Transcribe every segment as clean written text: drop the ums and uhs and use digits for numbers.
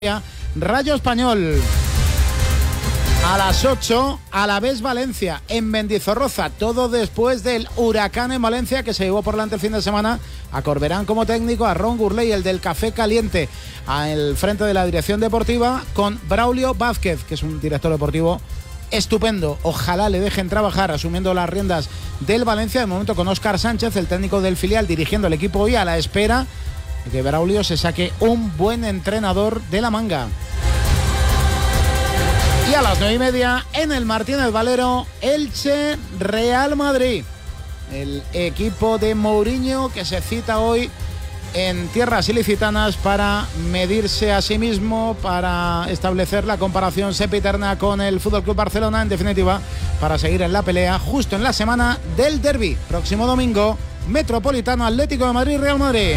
Rayo Español. A las 8, Alavés Valencia en Mendizorroza, todo después del huracán en Valencia que se llevó por delante el fin de semana a Corberán como técnico, a Ron Gurley, el del Café Caliente, al frente de la dirección deportiva, con Braulio Vázquez, que es un director deportivo estupendo. Ojalá le dejen trabajar asumiendo las riendas del Valencia, de momento con Óscar Sánchez, el técnico del filial, dirigiendo el equipo hoy, a la espera de que Braulio se saque un buen entrenador de la manga. Y a las 9:30 en el Martínez Valero, Elche Real Madrid. El equipo de Mourinho que se cita hoy en tierras ilicitanas para medirse a sí mismo, para establecer la comparación sempiterna con el FC Barcelona, en definitiva, para seguir en la pelea justo en la semana del derbi. Próximo domingo, Metropolitano, Atlético de Madrid, Real Madrid.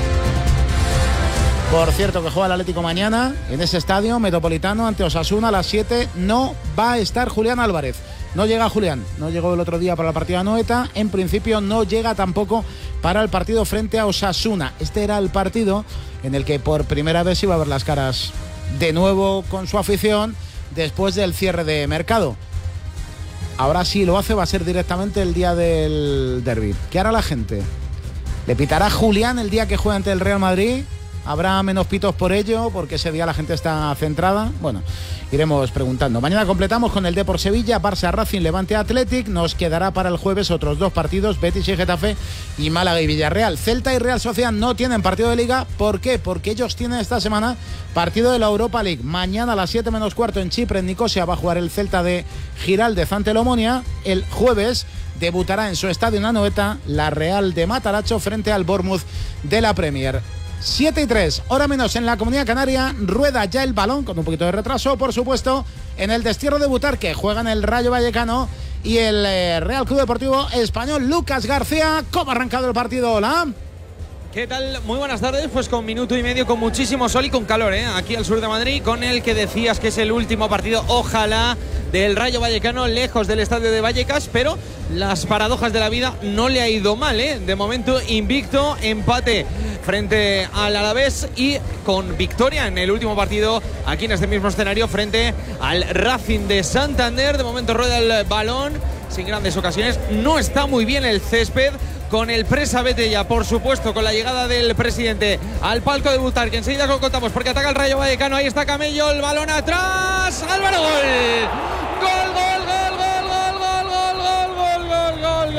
Por cierto, que juega el Atlético mañana en ese estadio Metropolitano ante Osasuna a las 7. No va a estar Julián Álvarez. No llega Julián. No llegó el otro día para la partida Anoeta. En principio no llega tampoco para el partido frente a Osasuna. Este era el partido en el que por primera vez iba a ver las caras de nuevo con su afición después del cierre de mercado. Ahora sí lo hace, va a ser directamente el día del derbi. ¿Qué hará la gente? ¿Le pitará Julián el día que juegue ante el Real Madrid? ¿Habrá menos pitos por ello? Porque ese día la gente está centrada. Bueno, iremos preguntando. Mañana completamos con el Depor Sevilla, Barça Racing, Levante Athletic. Nos quedará para el jueves otros dos partidos, Betis y Getafe, y Málaga y Villarreal. Celta y Real Sociedad no tienen partido de Liga. ¿Por qué? Porque ellos tienen esta semana partido de la Europa League. Mañana a las 7 menos cuarto en Chipre, en Nicosia, va a jugar el Celta de Giraldez ante el Omonia. El jueves debutará en su estadio en Anoeta la Real de Mataracho frente al Bournemouth de la Premier. 7:03, hora menos en la Comunidad Canaria. Rueda ya el balón, con un poquito de retraso, por supuesto, en el destierro de Butarque. Juegan el Rayo Vallecano y el Real Club Deportivo Español. Lucas García, ¿cómo ha arrancado el partido? Hola. ¿Qué tal? Muy buenas tardes. Pues con minuto y medio, con muchísimo sol y con calor, aquí al sur de Madrid, con el que decías que es el último partido, ojalá, del Rayo Vallecano, lejos del estadio de Vallecas, pero las paradojas de la vida no le ha ido mal, De momento invicto, empate frente al Alavés y con victoria en el último partido aquí en este mismo escenario frente al Racing de Santander. De momento rueda el balón sin grandes ocasiones, no está muy bien el césped, con el presa vete ya, por supuesto, con la llegada del presidente al palco de Butarque. Enseguida lo contamos porque ataca el Rayo Vallecano. Ahí está Camello, el balón atrás. Álvaro, gol. Gol, gol, gol, gol, gol, gol, gol, gol, gol, gol,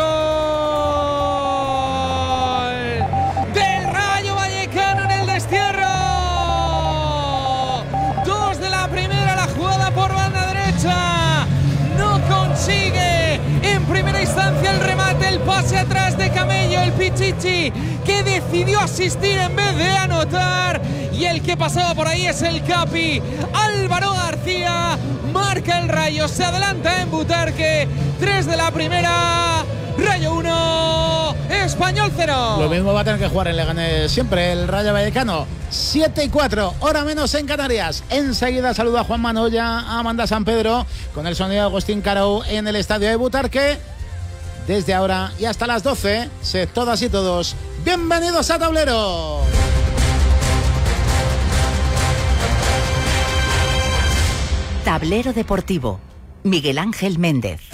gol. Del Rayo Vallecano en el destierro. 2 de la primera, la jugada por banda derecha. No consigue en primera instancia el remate, el pase atrás de Camello, el Pichichi, que decidió asistir en vez de anotar, y el que pasaba por ahí es el Capi, Álvaro García. Marca el Rayo, se adelanta en Butarque. 3 de la primera, Rayo 1, Español 0. Lo mismo va a tener que jugar en Leganés siempre el Rayo Vallecano. 7:04, hora menos en Canarias. Enseguida saluda a Juan Manoya, a Amanda San Pedro, con el sonido de Agustín Carou en el estadio de Butarque. Desde ahora y hasta las 12, sed todas y todos bienvenidos a Tablero. Tablero Deportivo, Miguel Ángel Méndez.